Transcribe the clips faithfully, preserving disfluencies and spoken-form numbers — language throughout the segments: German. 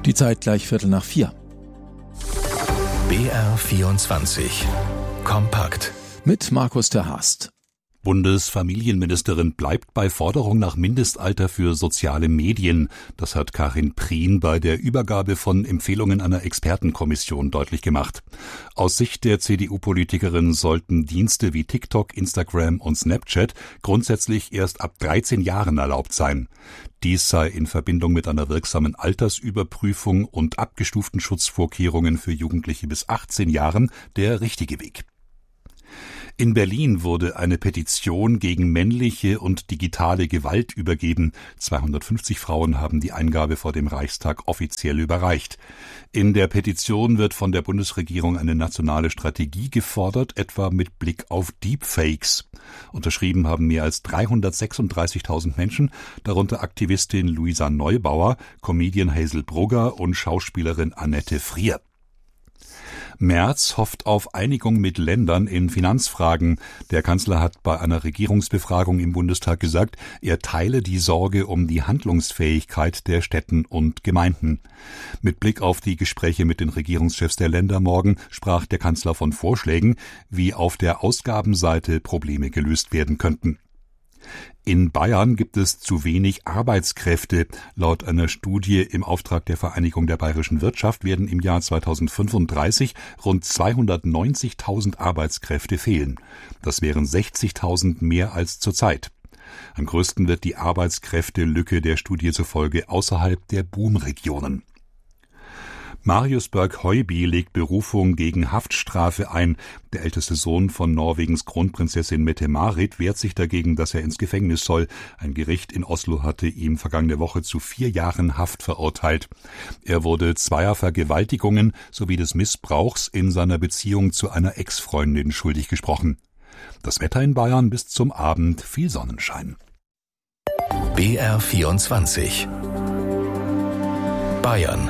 Die Zeit gleich Viertel nach vier. B R vierundzwanzig Kompakt Mit Markus ter Haast. Bundesfamilienministerin bleibt bei Forderung nach Mindestalter für soziale Medien. Das hat Karin Prien bei der Übergabe von Empfehlungen einer Expertenkommission deutlich gemacht. Aus Sicht der C D U-Politikerin sollten Dienste wie TikTok, Instagram und Snapchat grundsätzlich erst ab dreizehn Jahren erlaubt sein. Dies sei in Verbindung mit einer wirksamen Altersüberprüfung und abgestuften Schutzvorkehrungen für Jugendliche bis achtzehn Jahren der richtige Weg. In Berlin wurde eine Petition gegen männliche und digitale Gewalt übergeben. zweihundertfünfzig Frauen haben die Eingabe vor dem Reichstag offiziell überreicht. In der Petition wird von der Bundesregierung eine nationale Strategie gefordert, etwa mit Blick auf Deepfakes. Unterschrieben haben mehr als dreihundertsechsunddreißigtausend Menschen, darunter Aktivistin Luisa Neubauer, Comedian Hazel Brugger und Schauspielerin Annette Frier. Merz hofft auf Einigung mit Ländern in Finanzfragen. Der Kanzler hat bei einer Regierungsbefragung im Bundestag gesagt, er teile die Sorge um die Handlungsfähigkeit der Städten und Gemeinden. Mit Blick auf die Gespräche mit den Regierungschefs der Länder morgen sprach der Kanzler von Vorschlägen, wie auf der Ausgabenseite Probleme gelöst werden könnten. In Bayern gibt es zu wenig Arbeitskräfte. Laut einer Studie im Auftrag der Vereinigung der bayerischen Wirtschaft werden im Jahr zweitausendfünfunddreißig rund zweihundertneunzigtausend Arbeitskräfte fehlen. Das wären sechzigtausend mehr als zurzeit. Am größten wird die Arbeitskräftelücke der Studie zufolge außerhalb der Boomregionen. Marius Berg-Høiby legt Berufung gegen Haftstrafe ein. Der älteste Sohn von Norwegens Kronprinzessin Mette-Marit wehrt sich dagegen, dass er ins Gefängnis soll. Ein Gericht in Oslo hatte ihm vergangene Woche zu vier Jahren Haft verurteilt. Er wurde zweier Vergewaltigungen sowie des Missbrauchs in seiner Beziehung zu einer Ex-Freundin schuldig gesprochen. Das Wetter in Bayern bis zum Abend viel Sonnenschein. B R vierundzwanzig Bayern.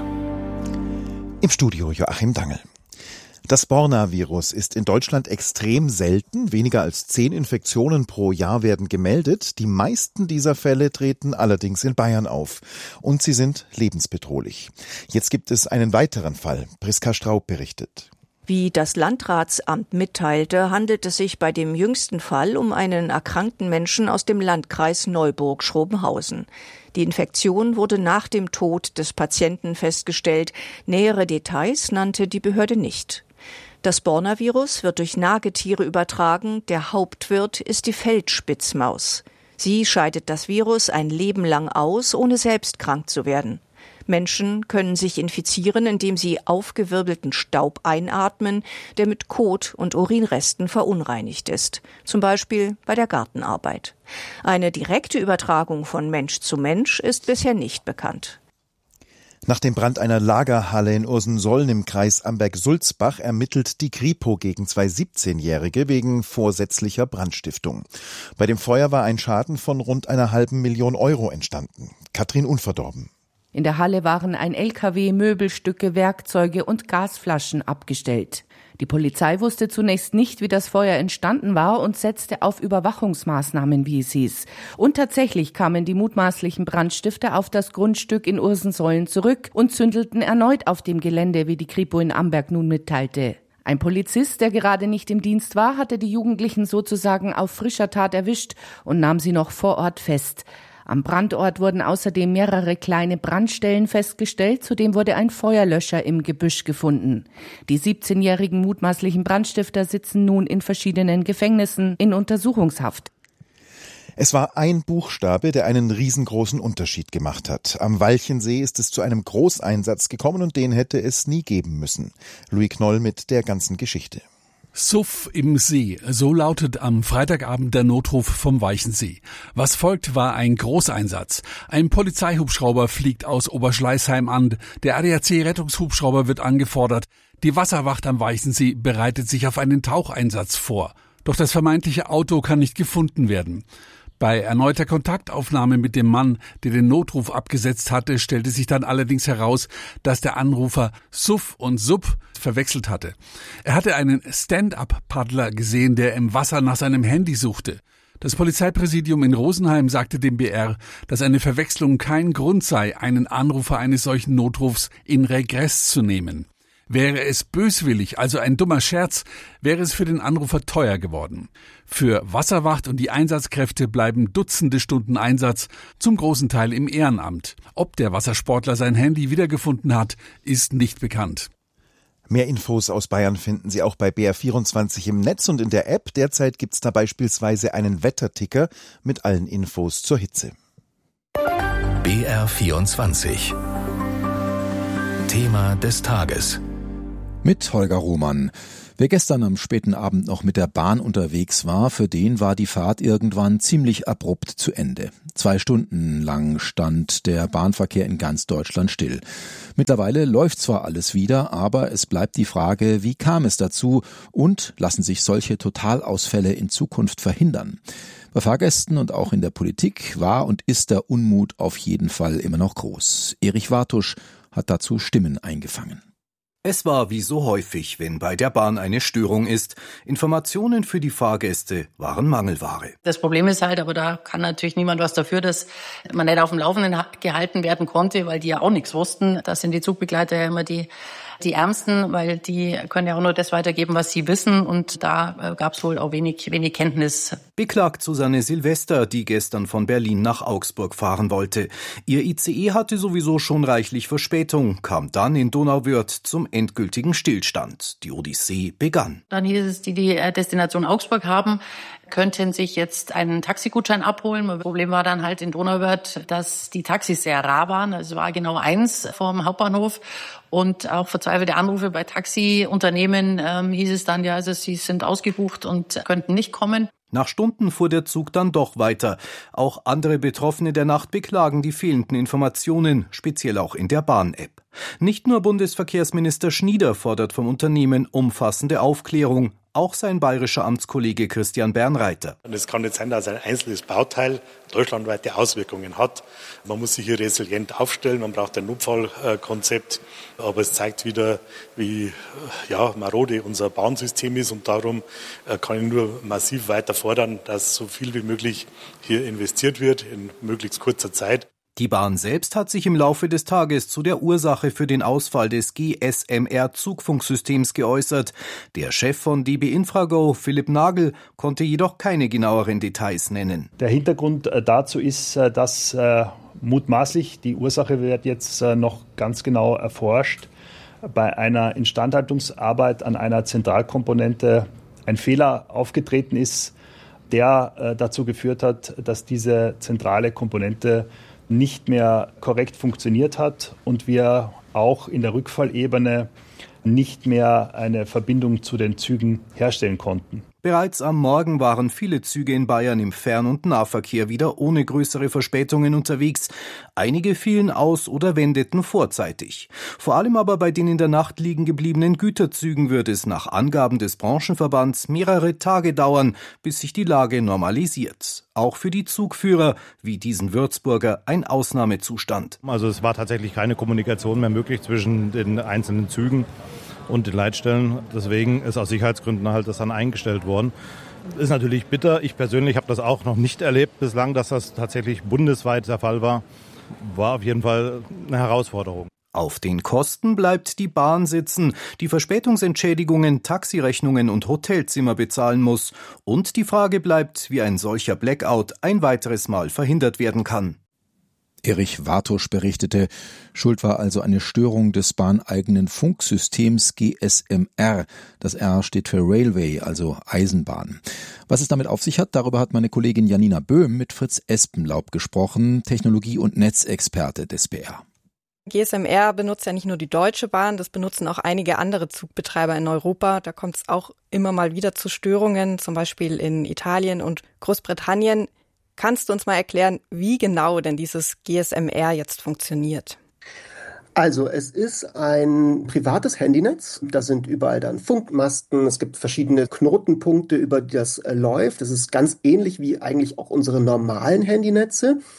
Im Studio Joachim Dangel. Das Borna-Virus ist in Deutschland extrem selten. Weniger als zehn Infektionen pro Jahr werden gemeldet. Die meisten dieser Fälle treten allerdings in Bayern auf. Und sie sind lebensbedrohlich. Jetzt gibt es einen weiteren Fall. Priska Straub berichtet. Wie das Landratsamt mitteilte, handelt es sich bei dem jüngsten Fall um einen erkrankten Menschen aus dem Landkreis Neuburg-Schrobenhausen. Die Infektion wurde nach dem Tod des Patienten festgestellt. Nähere Details nannte die Behörde nicht. Das Borna-Virus wird durch Nagetiere übertragen. Der Hauptwirt ist die Feldspitzmaus. Sie scheidet das Virus ein Leben lang aus, ohne selbst krank zu werden. Menschen können sich infizieren, indem sie aufgewirbelten Staub einatmen, der mit Kot und Urinresten verunreinigt ist, zum Beispiel bei der Gartenarbeit. Eine direkte Übertragung von Mensch zu Mensch ist bisher nicht bekannt. Nach dem Brand einer Lagerhalle in Ursensollen im Kreis Amberg-Sulzbach ermittelt die Kripo gegen zwei siebzehnjährige wegen vorsätzlicher Brandstiftung. Bei dem Feuer war ein Schaden von rund einer halben Million Euro entstanden. Katrin Unverdorben. In der Halle waren ein L K W, Möbelstücke, Werkzeuge und Gasflaschen abgestellt. Die Polizei wusste zunächst nicht, wie das Feuer entstanden war und setzte auf Überwachungsmaßnahmen, wie es hieß. Und tatsächlich kamen die mutmaßlichen Brandstifter auf das Grundstück in Ursensollen zurück und zündelten erneut auf dem Gelände, wie die Kripo in Amberg nun mitteilte. Ein Polizist, der gerade nicht im Dienst war, hatte die Jugendlichen sozusagen auf frischer Tat erwischt und nahm sie noch vor Ort fest. Am Brandort wurden außerdem mehrere kleine Brandstellen festgestellt, zudem wurde ein Feuerlöscher im Gebüsch gefunden. Die siebzehnjährigen mutmaßlichen Brandstifter sitzen nun in verschiedenen Gefängnissen in Untersuchungshaft. Es war ein Buchstabe, der einen riesengroßen Unterschied gemacht hat. Am Walchensee ist es zu einem Großeinsatz gekommen und den hätte es nie geben müssen. Louis Knoll mit der ganzen Geschichte. Suff im See, so lautet am Freitagabend der Notruf vom Walchensee. Was folgt, war ein Großeinsatz. Ein Polizeihubschrauber fliegt aus Oberschleißheim an. Der A D A C-Rettungshubschrauber wird angefordert. Die Wasserwacht am Walchensee bereitet sich auf einen Taucheinsatz vor. Doch das vermeintliche Auto kann nicht gefunden werden. Bei erneuter Kontaktaufnahme mit dem Mann, der den Notruf abgesetzt hatte, stellte sich dann allerdings heraus, dass der Anrufer Suff und Sub verwechselt hatte. Er hatte einen Stand-up-Paddler gesehen, der im Wasser nach seinem Handy suchte. Das Polizeipräsidium in Rosenheim sagte dem B R, dass eine Verwechslung kein Grund sei, einen Anrufer eines solchen Notrufs in Regress zu nehmen. Wäre es böswillig, also ein dummer Scherz, wäre es für den Anrufer teuer geworden. Für Wasserwacht und die Einsatzkräfte bleiben Dutzende Stunden Einsatz, zum großen Teil im Ehrenamt. Ob der Wassersportler sein Handy wiedergefunden hat, ist nicht bekannt. Mehr Infos aus Bayern finden Sie auch bei B R vierundzwanzig im Netz und in der App. Derzeit gibt's da beispielsweise einen Wetterticker mit allen Infos zur Hitze. B R vierundzwanzig. Thema des Tages. Mit Holger Roman. Wer gestern am späten Abend noch mit der Bahn unterwegs war, für den war die Fahrt irgendwann ziemlich abrupt zu Ende. Zwei Stunden lang stand der Bahnverkehr in ganz Deutschland still. Mittlerweile läuft zwar alles wieder, aber es bleibt die Frage, wie kam es dazu und lassen sich solche Totalausfälle in Zukunft verhindern? Bei Fahrgästen und auch in der Politik war und ist der Unmut auf jeden Fall immer noch groß. Erich Wartusch hat dazu Stimmen eingefangen. Es war wie so häufig, wenn bei der Bahn eine Störung ist. Informationen für die Fahrgäste waren Mangelware. Das Problem ist halt, aber da kann natürlich niemand was dafür, dass man nicht auf dem Laufenden gehalten werden konnte, weil die ja auch nichts wussten. Das sind die Zugbegleiter ja immer die die Ärmsten, weil die können ja auch nur das weitergeben, was sie wissen. Und da gab es wohl auch wenig, wenig Kenntnis. Beklagt Susanne Silvester, die gestern von Berlin nach Augsburg fahren wollte. Ihr I C E hatte sowieso schon reichlich Verspätung, kam dann in Donauwörth zum endgültigen Stillstand. Die Odyssee begann. Dann hieß es, die die Destination Augsburg haben, könnten sich jetzt einen Taxigutschein abholen. Das Problem war dann halt in Donauwörth, dass die Taxis sehr rar waren. Es war genau eins vom Hauptbahnhof. Und auch verzweifelte Anrufe bei Taxiunternehmen ähm, hieß es dann, ja, also sie sind ausgebucht und könnten nicht kommen. Nach Stunden fuhr der Zug dann doch weiter. Auch andere Betroffene der Nacht beklagen die fehlenden Informationen, speziell auch in der Bahn-App. Nicht nur Bundesverkehrsminister Schnieder fordert vom Unternehmen umfassende Aufklärung, auch sein bayerischer Amtskollege Christian Bernreiter. Und es kann nicht sein, dass ein einzelnes Bauteil deutschlandweite Auswirkungen hat. Man muss sich hier resilient aufstellen, man braucht ein Notfallkonzept. Aber es zeigt wieder, wie ja, marode unser Bahnsystem ist. Und darum kann ich nur massiv weiter fordern, dass so viel wie möglich hier investiert wird in möglichst kurzer Zeit. Die Bahn selbst hat sich im Laufe des Tages zu der Ursache für den Ausfall des G S M R-Zugfunksystems geäußert. Der Chef von D B Infrago, Philipp Nagel, konnte jedoch keine genaueren Details nennen. Der Hintergrund dazu ist, dass äh, mutmaßlich, die Ursache wird jetzt äh, noch ganz genau erforscht, bei einer Instandhaltungsarbeit an einer Zentralkomponente ein Fehler aufgetreten ist, der äh, dazu geführt hat, dass diese zentrale Komponente nicht mehr korrekt funktioniert hat und wir auch in der Rückfallebene nicht mehr eine Verbindung zu den Zügen herstellen konnten. Bereits am Morgen waren viele Züge in Bayern im Fern- und Nahverkehr wieder ohne größere Verspätungen unterwegs. Einige fielen aus oder wendeten vorzeitig. Vor allem aber bei den in der Nacht liegen gebliebenen Güterzügen wird es nach Angaben des Branchenverbands mehrere Tage dauern, bis sich die Lage normalisiert. Auch für die Zugführer, wie diesen Würzburger, ein Ausnahmezustand. Also es war tatsächlich keine Kommunikation mehr möglich zwischen den einzelnen Zügen und den Leitstellen. Deswegen ist aus Sicherheitsgründen halt das dann eingestellt worden. Ist natürlich bitter. Ich persönlich habe das auch noch nicht erlebt bislang, dass das tatsächlich bundesweit der Fall war. War auf jeden Fall eine Herausforderung. Auf den Kosten bleibt die Bahn sitzen, die Verspätungsentschädigungen, Taxirechnungen und Hotelzimmer bezahlen muss. Und die Frage bleibt, wie ein solcher Blackout ein weiteres Mal verhindert werden kann. Erich Wartusch berichtete, Schuld war also eine Störung des bahneigenen Funksystems G S M R. Das R steht für Railway, also Eisenbahn. Was es damit auf sich hat, darüber hat meine Kollegin Janina Böhm mit Fritz Espenlaub gesprochen, Technologie- und Netzexperte des B R. G S M R benutzt ja nicht nur die Deutsche Bahn, das benutzen auch einige andere Zugbetreiber in Europa. Da kommt es auch immer mal wieder zu Störungen, zum Beispiel in Italien und Großbritannien. Kannst du uns mal erklären, wie genau denn dieses G S M R jetzt funktioniert? Also es ist ein privates Handynetz, da sind überall dann Funkmasten, es gibt verschiedene Knotenpunkte, über die das läuft. Das ist ganz ähnlich wie eigentlich auch unsere normalen Handynetze.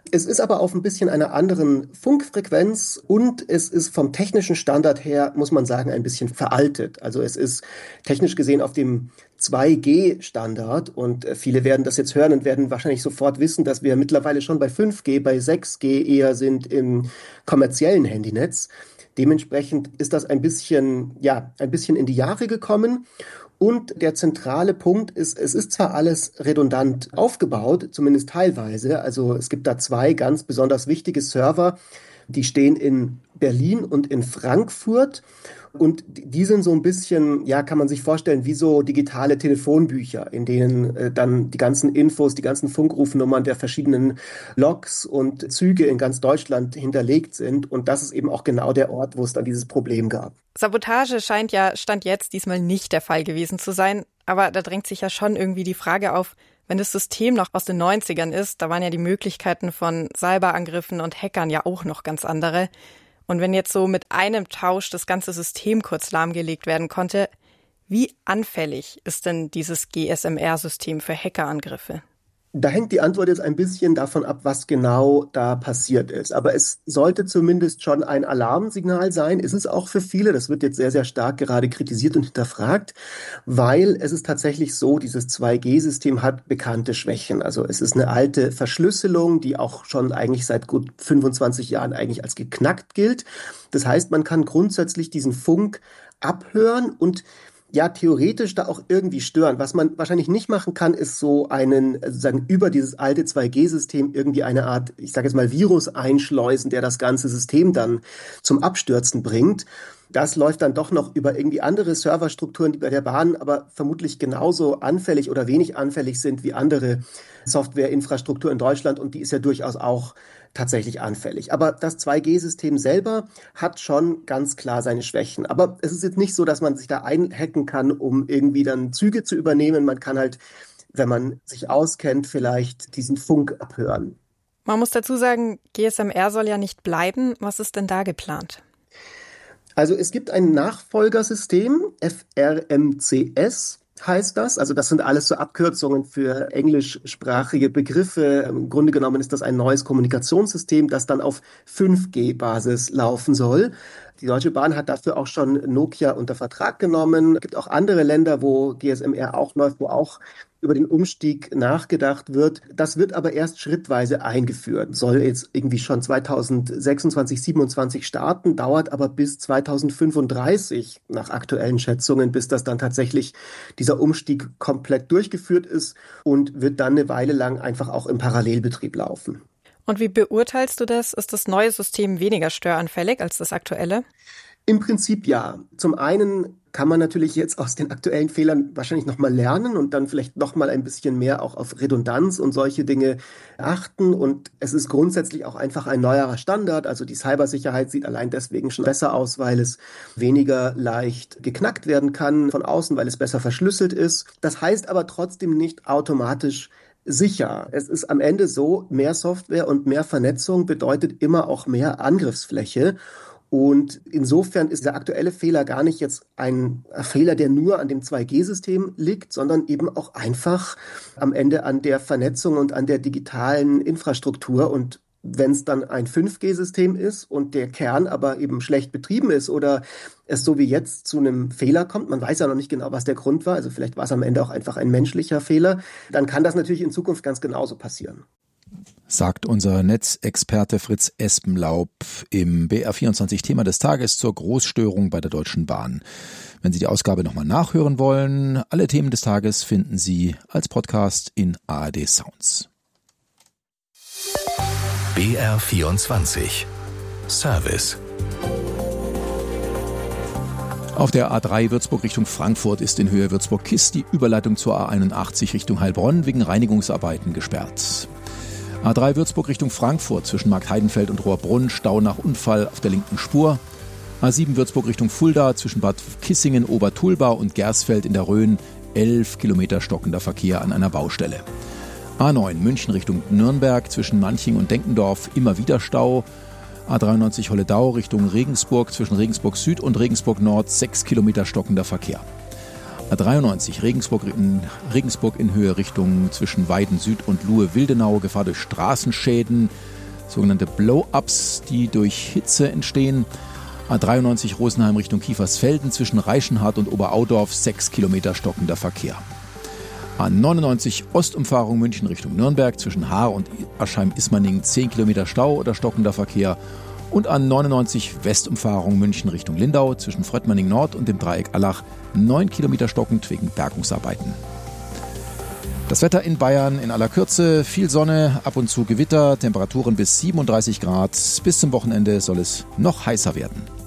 Es ist aber auf ein bisschen einer anderen Funkfrequenz und es ist vom technischen Standard her, muss man sagen, ein bisschen veraltet. Also es ist technisch gesehen auf dem zwei G Standard und viele werden das jetzt hören und werden wahrscheinlich sofort wissen, dass wir mittlerweile schon bei fünf G, bei sechs G eher sind im kommerziellen Handynetz. Dementsprechend ist das ein bisschen, ja, ein bisschen in die Jahre gekommen. Und der zentrale Punkt ist, es ist zwar alles redundant aufgebaut, zumindest teilweise. Also es gibt da zwei ganz besonders wichtige Server, die stehen in Berlin und in Frankfurt. Und die sind so ein bisschen, ja, kann man sich vorstellen, wie so digitale Telefonbücher, in denen äh, dann die ganzen Infos, die ganzen Funkrufnummern der verschiedenen Loks und Züge in ganz Deutschland hinterlegt sind. Und das ist eben auch genau der Ort, wo es dann dieses Problem gab. Sabotage scheint ja Stand jetzt diesmal nicht der Fall gewesen zu sein. Aber da drängt sich ja schon irgendwie die Frage auf, wenn das System noch aus den neunzigern ist, da waren ja die Möglichkeiten von Cyberangriffen und Hackern ja auch noch ganz andere. Und wenn jetzt so mit einem Tausch das ganze System kurz lahmgelegt werden konnte, wie anfällig ist denn dieses G S M R-System für Hackerangriffe? Da hängt die Antwort jetzt ein bisschen davon ab, was genau da passiert ist. Aber es sollte zumindest schon ein Alarmsignal sein. Ist es auch für viele. Das wird jetzt sehr, sehr stark gerade kritisiert und hinterfragt, weil es ist tatsächlich so, dieses zwei G System hat bekannte Schwächen. Also es ist eine alte Verschlüsselung, die auch schon eigentlich seit gut fünfundzwanzig Jahren eigentlich als geknackt gilt. Das heißt, man kann grundsätzlich diesen Funk abhören und ja, theoretisch da auch irgendwie stören. Was man wahrscheinlich nicht machen kann, ist so einen, sozusagen über dieses alte zwei G System irgendwie eine Art, ich sage jetzt mal, Virus einschleusen, der das ganze System dann zum Abstürzen bringt. Das läuft dann doch noch über irgendwie andere Serverstrukturen, die bei der Bahn aber vermutlich genauso anfällig oder wenig anfällig sind wie andere Softwareinfrastruktur in Deutschland. Und die ist ja durchaus auch tatsächlich anfällig. Aber das zwei G System selber hat schon ganz klar seine Schwächen. Aber es ist jetzt nicht so, dass man sich da einhacken kann, um irgendwie dann Züge zu übernehmen. Man kann halt, wenn man sich auskennt, vielleicht diesen Funk abhören. Man muss dazu sagen, G S M R soll ja nicht bleiben. Was ist denn da geplant? Also es gibt ein Nachfolgersystem, F R M C S. Heißt das. Also das sind alles so Abkürzungen für englischsprachige Begriffe. Im Grunde genommen ist das ein neues Kommunikationssystem, das dann auf fünf G Basis laufen soll. Die Deutsche Bahn hat dafür auch schon Nokia unter Vertrag genommen. Es gibt auch andere Länder, wo G S M R auch läuft, wo auch über den Umstieg nachgedacht wird. Das wird aber erst schrittweise eingeführt. Soll jetzt irgendwie schon zweitausendsechsundzwanzig, siebenundzwanzig starten, dauert aber bis zweitausendfünfunddreißig nach aktuellen Schätzungen, bis das dann tatsächlich dieser Umstieg komplett durchgeführt ist und wird dann eine Weile lang einfach auch im Parallelbetrieb laufen. Und wie beurteilst du das? Ist das neue System weniger störanfällig als das aktuelle? Im Prinzip ja. Zum einen kann man natürlich jetzt aus den aktuellen Fehlern wahrscheinlich nochmal lernen und dann vielleicht nochmal ein bisschen mehr auch auf Redundanz und solche Dinge achten. Und es ist grundsätzlich auch einfach ein neuerer Standard. Also die Cybersicherheit sieht allein deswegen schon besser aus, weil es weniger leicht geknackt werden kann von außen, weil es besser verschlüsselt ist. Das heißt aber trotzdem nicht automatisch sicher. Es ist am Ende so, mehr Software und mehr Vernetzung bedeutet immer auch mehr Angriffsfläche. Und insofern ist der aktuelle Fehler gar nicht jetzt ein Fehler, der nur an dem zwei G System liegt, sondern eben auch einfach am Ende an der Vernetzung und an der digitalen Infrastruktur. Und wenn es dann ein fünf G System ist und der Kern aber eben schlecht betrieben ist oder es so wie jetzt zu einem Fehler kommt, man weiß ja noch nicht genau, was der Grund war, also vielleicht war es am Ende auch einfach ein menschlicher Fehler, dann kann das natürlich in Zukunft ganz genauso passieren. Sagt unser Netzexperte Fritz Espenlaub im B R vierundzwanzig Thema des Tages zur Großstörung bei der Deutschen Bahn. Wenn Sie die Ausgabe nochmal nachhören wollen, alle Themen des Tages finden Sie als Podcast in A R D Sounds. B R vierundzwanzig Service. Auf der A drei Würzburg Richtung Frankfurt ist in Höhe Würzburg-Kist die Überleitung zur A einundachtzig Richtung Heilbronn wegen Reinigungsarbeiten gesperrt. A drei Würzburg Richtung Frankfurt zwischen Marktheidenfeld und Rohrbrunn, Stau nach Unfall auf der linken Spur. A sieben Würzburg Richtung Fulda zwischen Bad Kissingen, Obertulba und Gersfeld in der Rhön, elf Kilometer stockender Verkehr an einer Baustelle. A neun München Richtung Nürnberg zwischen Manching und Denkendorf, immer wieder Stau. A dreiundneunzig Holledau Richtung Regensburg zwischen Regensburg Süd und Regensburg Nord, sechs Kilometer stockender Verkehr. A dreiundneunzig Regensburg in, Regensburg in Höhe Richtung zwischen Weiden Süd und Luhe-Wildenau, Gefahr durch Straßenschäden. sogenannte Blow-ups, die durch Hitze entstehen. A dreiundneunzig Rosenheim Richtung Kiefersfelden zwischen Reichenhard und Oberaudorf sechs Kilometer stockender Verkehr. A neunundneunzig Ostumfahrung München Richtung Nürnberg zwischen Haar und Aschheim-Ismaning zehn Kilometer Stau oder stockender Verkehr. Und A neunundneunzig Westumfahrung München Richtung Lindau zwischen Fröttmanning Nord und dem Dreieck Allach neun Kilometer stockend wegen Bergungsarbeiten. Das Wetter in Bayern in aller Kürze, viel Sonne, ab und zu Gewitter, Temperaturen bis siebenunddreißig Grad. Bis zum Wochenende soll es noch heißer werden.